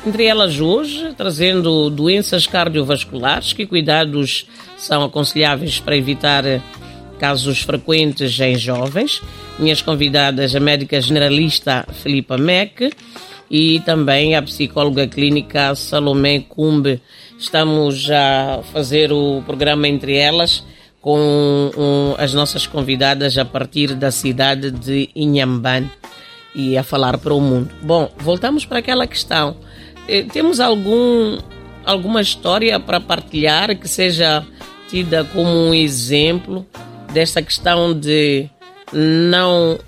Entre elas hoje, trazendo doenças cardiovasculares, que cuidados são aconselháveis para evitar casos frequentes em jovens. Minhas convidadas, a médica generalista Filipa Meck e também a psicóloga clínica Salomé Cumbe. Estamos a fazer o programa Entre Elas com as nossas convidadas a partir da cidade de Inhambane e a falar para o mundo. Bom, voltamos para aquela questão. Temos alguma história para partilhar que seja tida como um exemplo desta questão de não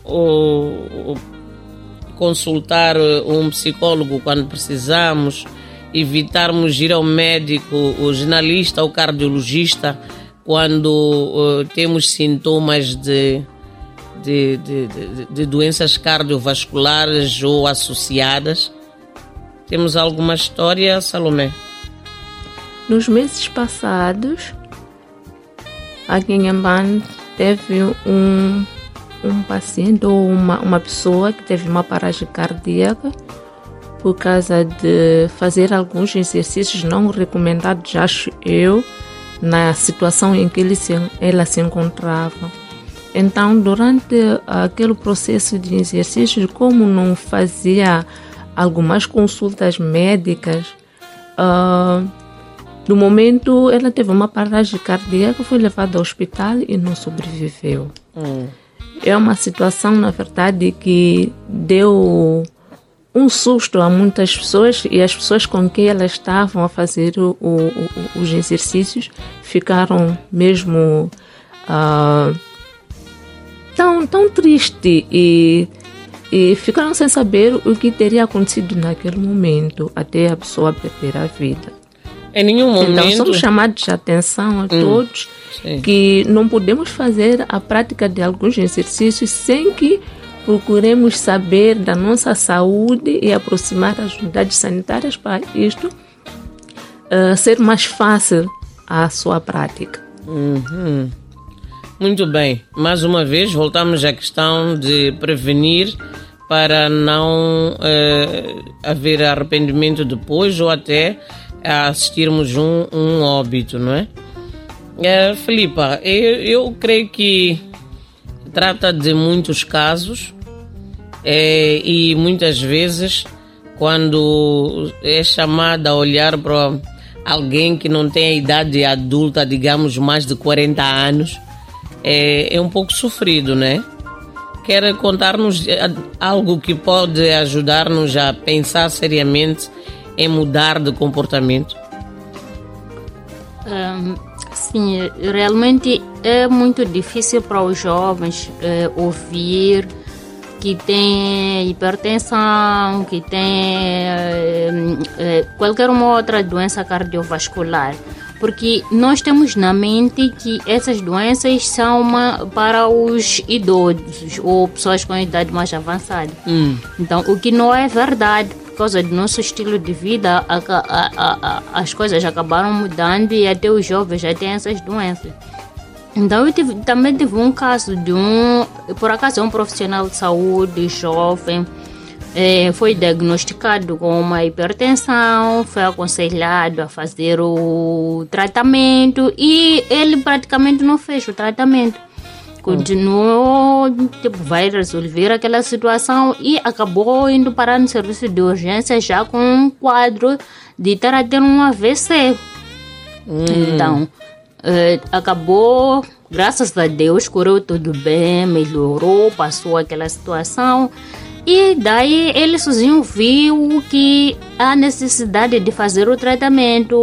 consultar um psicólogo quando precisamos, evitarmos ir ao médico, o generalista ou cardiologista quando temos sintomas de doenças cardiovasculares ou associadas? Temos alguma história, Salomé? Nos meses passados, aqui em Inhambane teve um paciente ou uma pessoa que teve uma paragem cardíaca por causa de fazer alguns exercícios não recomendados, acho eu, na situação em que ela se encontrava. Então, durante aquele processo de exercícios, como não fazia algumas consultas médicas, no momento ela teve uma paragem cardíaca, foi levada ao hospital e não sobreviveu. É uma situação, na verdade, que deu um susto a muitas pessoas, e as pessoas com quem elas estavam a fazer os exercícios ficaram mesmo tão tristes e ficaram sem saber o que teria acontecido naquele momento até a pessoa perder a vida. Em nenhum momento... Então somos chamados de atenção a todos que não podemos fazer a prática de alguns exercícios sem que procuremos saber da nossa saúde e aproximar as unidades sanitárias para isto ser mais fácil a sua prática. Muito bem. Mais uma vez, voltamos à questão de prevenir para não haver arrependimento depois ou até assistirmos um óbito, não é? Filipa, eu creio que trata de muitos casos e muitas vezes quando é chamada a olhar para alguém que não tem a idade adulta, digamos mais de 40 anos, é um pouco sofrido, né? Quer contar-nos algo que pode ajudar-nos a pensar seriamente em mudar de comportamento? Sim, realmente é muito difícil para os jovens ouvir que tem hipertensão, que tem qualquer uma outra doença cardiovascular, porque nós temos na mente que essas doenças são para os idosos ou pessoas com idade mais avançada. Então, o que não é verdade. Por causa do nosso estilo de vida, as coisas acabaram mudando e até os jovens já têm essas doenças. Então eu também tive um caso de por acaso um profissional de saúde jovem, foi diagnosticado com uma hipertensão, foi aconselhado a fazer o tratamento e ele praticamente não fez o tratamento. Continuou, vai resolver aquela situação e acabou indo parar no serviço de urgência já com um quadro de ter a ter um AVC. Então, acabou, graças a Deus, curou tudo bem, melhorou, passou aquela situação. E daí ele sozinho viu que há necessidade de fazer o tratamento.